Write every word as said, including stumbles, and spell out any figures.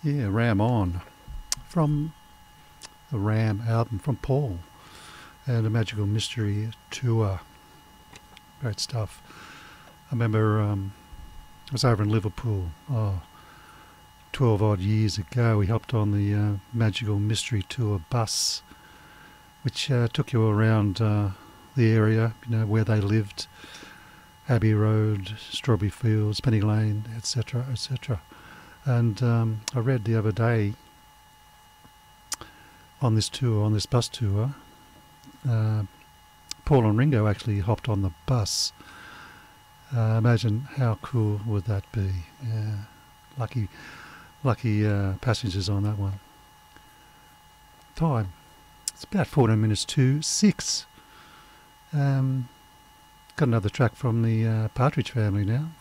Yeah, Ram On from the Ram album from Paul and a Magical Mystery Tour. Great stuff. I remember um, I was over in Liverpool, oh, twelve odd years ago. We hopped on the uh, Magical Mystery Tour bus, which uh, took you around uh, the area, you know, where they lived, Abbey Road, Strawberry Fields, Penny Lane, et cetera, et cetera. And um, I read the other day on this tour, on this bus tour, uh, Paul and Ringo actually hopped on the bus. Uh, imagine how cool would that be? Yeah, lucky, lucky uh, passengers on that one. Time. It's about fourteen minutes to six. Um, got another track from the uh, Partridge Family now.